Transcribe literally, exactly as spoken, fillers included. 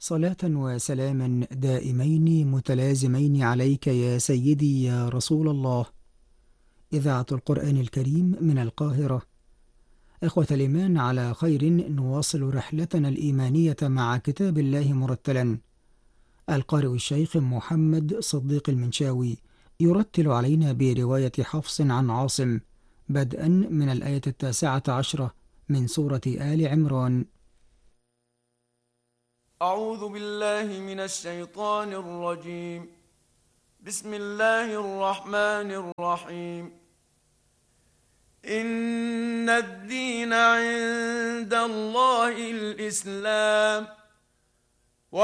صلاة وسلاما دائمين متلازمين عليك يا سيدي يا رسول الله. إذاعة القرآن الكريم من القاهرة. إخوة الإيمان، على خير نواصل رحلتنا الإيمانية مع كتاب الله مرتلا. القارئ الشيخ محمد صديق المنشاوي يرتل علينا برواية حفص عن عاصم، بدءا من الآية التاسعة عشرة من سورة آل عمران. أعوذ بالله من الشيطان الرجيم. بسم الله الرحمن الرحيم. إن الدين عند الله الإسلام